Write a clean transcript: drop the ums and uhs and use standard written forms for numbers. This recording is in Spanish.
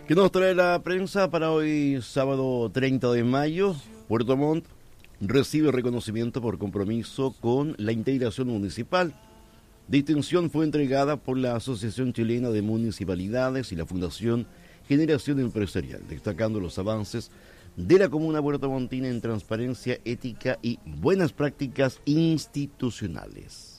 ¿Qué nos trae la prensa para hoy, sábado 30 de mayo? Puerto Montt recibe reconocimiento por compromiso con la integración municipal. Distinción fue entregada por la Asociación Chilena de Municipalidades y la Fundación Generación Empresarial, destacando los avances de la comuna puertomontina en transparencia, ética y buenas prácticas institucionales.